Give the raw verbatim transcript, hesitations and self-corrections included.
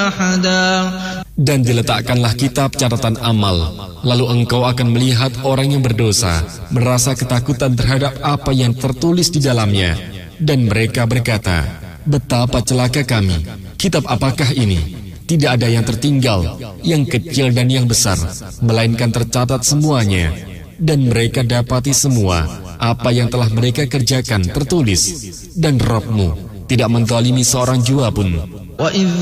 Dan diletakkanlah kitab catatan amal, lalu engkau akan melihat orang yang berdosa merasa ketakutan terhadap apa yang tertulis di dalamnya, dan mereka berkata, betapa celaka kami, kitab apakah ini? Tidak ada yang tertinggal, yang kecil dan yang besar, melainkan tercatat semuanya, dan mereka dapati semua apa yang telah mereka kerjakan tertulis, dan Rabb-Mu tidak menzalimi seorang jua pun.